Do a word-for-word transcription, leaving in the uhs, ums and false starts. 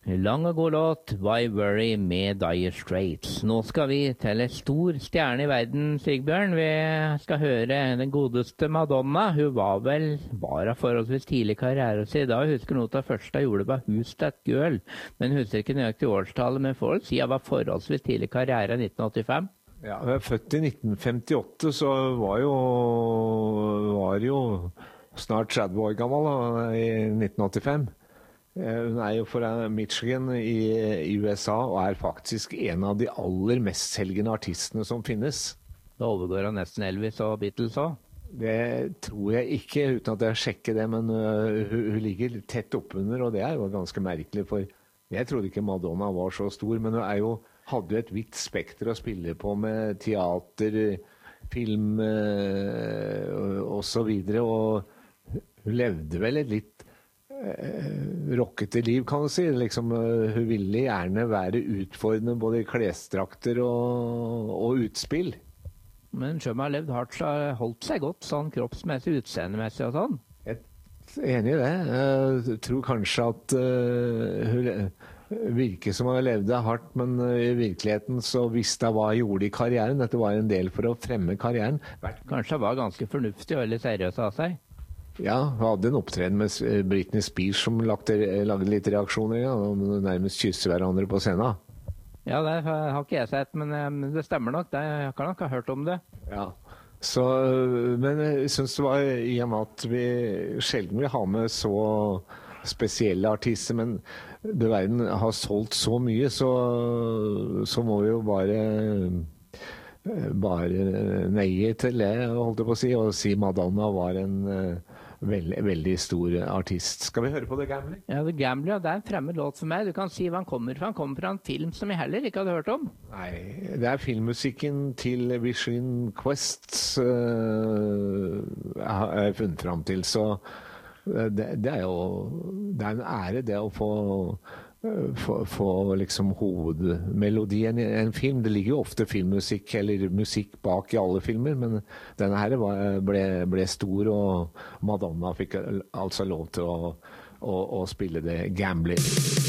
Lang og god låt, Why Worry med Dire Straits. Nå skal vi til en stor stjerne i verden, Sigbjørn. Vi skal høre den godeste Madonna. Hun var vel bare forholdsvis tidlig karriere sin da. Jeg husker noe av det første jeg gjorde var Who's That Girl. Men jeg husker ikke nøyaktig årstallet, men folk sier jeg var forholdsvis tidlig karriere i nitten åttifem. Ja, jeg er født i nitten femtiåtte, så var jo, var jo snart tretti år gammel da, i nitten åttifem. Hun er jo fra Michigan i, i U S A og er faktisk en av de aller mest selgende artistene som finnes. Da overgår han nesten Elvis og Beatles også. Det tror jeg ikke, uten at jeg sjekker det, men uh, hun, hun ligger tett oppunder, og det er jo ganske merkelig, for jeg trodde ikke Madonna var så stor, men hun er jo, hadde jo et vidt spekter å spille på med teater, film uh, og så videre, og hun levde vel et litt rockete liv, kan du si. Liksom, hun ville gjerne være utfordrende både i klesdrakter og, og utspill. Men selv om hun har levd hardt, så har holdt seg godt, sånn kroppsmessig, utseendemessig og sånn. Jeg er enig i det. Jeg tror kanskje at uh, hun virker som hun levde hardt, men i virkeligheten så visste hun hva hun gjorde i karrieren. Dette var en del for å fremme karrieren. Kanskje hun var ganske fornuftig og veldig seriøs av seg. Ja, hun hadde en opptreden med Britney Spears som lagde, lagde litt reaksjoner, ja, og nærmest kysse hverandre på scenen. Ja, det har ikke jeg sett, men det stemmer nok. Det, jeg kan nok ha hørt om det. Ja, så, men jeg synes det var i og med at vi sjelden vil ha med så spesielle artister, men det verden har solgt så mye, så, så må vi jo bare... bare neie til det, holdt jeg på å si, og si Madonna var en uh, veldig, veldig stor artist. Skal vi høre på The Gambler? Ja, The Gambler, det er en fremmed låt for meg. Du kan si hva han kommer fra. Han kommer fra en film som jeg heller ikke hadde hørt om. Nei, det er filmmusikken til Vision Quest uh, jeg har funnet frem til, så det, det er jo det er en ære det å få få, få liksom hovedmelodien i en film. Det ligger jo ofte filmmusikk eller musikk bak i alle filmer, men denne her ble, ble stor, og Madonna fikk altså lov til å, å, å spille det Gambler.